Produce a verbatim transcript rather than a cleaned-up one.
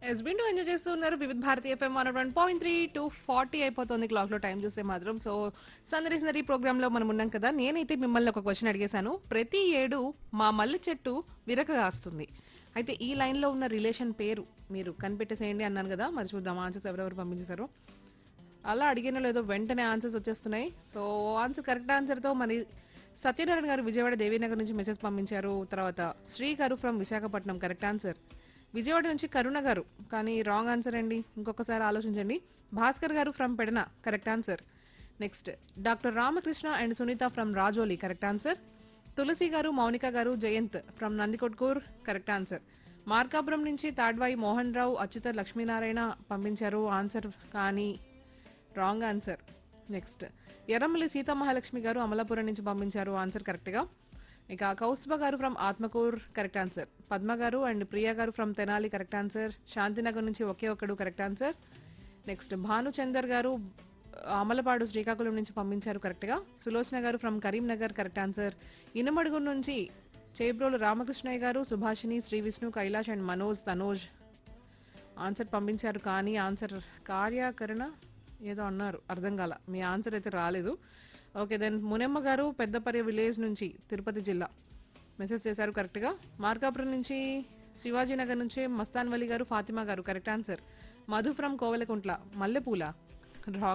Husband enjoy చేస్తూ ఉన్నారు వివిధ భారతీయ FM one one point three two forty అయిపోతుంది క్లాక్ లో టైం చూస్తే మాత్రం. సో సందడి సందడి ప్రోగ్రామ్ లో మనం ఉన్నాం కదా. నేనైతే మిమ్మల్ని ఒక క్వశ్చన్ అడిగేశాను. ప్రతి ఏడు మా మల్లె చెట్టు విరక కాస్తుంది, అయితే ఈ లైన్ లో ఉన్న రిలేషన్ పేరు మీరు కనిపెట్టేసేయండి అన్నాను కదా. మరి చూద్దాం ఆన్సర్స్ ఎవరెవరు పంపించేశారు. అలా అడిగిన లేదో వెంటనే ఆన్సర్స్ వచ్చేస్తున్నాయి. సో ఆన్సర్ కరెక్ట్ ఆన్సర్ తో మరి సత్యనారాయణ గారు విజయవాడ దేవీనగర్ నుంచి మెసేజ్ పంపించారు. తర్వాత శ్రీ గారు from Visakhapatnam correct answer. Vijayawada నుంచి కరుణ గారు కానీ రాంగ్ ఆన్సర్ అండి, ఇంకొకసారి ఆలోచించండి. భాస్కర్ గారు from Pedana correct answer. Next doctor Ramakrishna and Sunitha from Rajoli correct answer. తులసి గారు మౌనిక గారు Jayant from Nandikotkur correct answer. Markapuram నుంచి తాడ్వాయి మోహన్ రావు అచ్యుత లక్ష్మీనారాయణ పంపించారు ఆన్సర్ కానీ wrong answer. Next Erramalli Sitamahalakshmi గారు అమలాపురం నుంచి పంపించారు ఆన్సర్ కరెక్ట్ గా. ఇక కౌస్తుభ గారు from Atmakur correct answer. Padma గారు అండ్ ప్రియా గారు from Tenali correct answer. Shantinagar నుంచి ఒకే ఒక్కడు కరెక్ట్ ఆన్సర్. నెక్స్ట్ భానుచందర్ గారు అమలపాడు శ్రీకాకుళం నుంచి పంపించారు కరెక్ట్ గా. సులోచన గారు from Karimnagar correct answer. Inumadugu నుంచి చేబ్రోలు రామకృష్ణయ్య గారు సుభాషిణి శ్రీ విష్ణు కైలాష్ అండ్ మనోజ్ తనోజ్ ఆన్సర్ పంపించారు కానీ ఆన్సర్ కార్యాకరణ ఏదో అన్నారు అర్థం కాల, మీ ఆన్సర్ అయితే రాలేదు. ఓకే దెన్ మునెమ్మ గారు పెద్దపర్య విలేజ్ నుంచి తిరుపతి జిల్లా మెసేజ్ చేశారు కరెక్ట్ గా. మార్కాపురం నుంచి శివాజీనగర్ నుంచి మస్తాన్ వలి గారు ఫాతిమా గారు correct answer. Madhu from Kovelakuntla మల్లెపూల